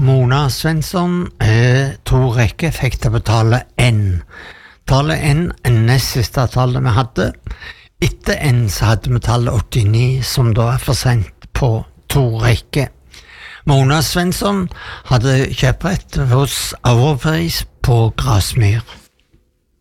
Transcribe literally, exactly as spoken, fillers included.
Mona Svensson eh, to rekke fikk til å betale N. Tallet N er nest siste tallet vi hadde. Etter N så hadde vi tallet åttini, som da er forsent på to rekke. Mona Svensson hadde kjøprett hos Europris på Grasmyr.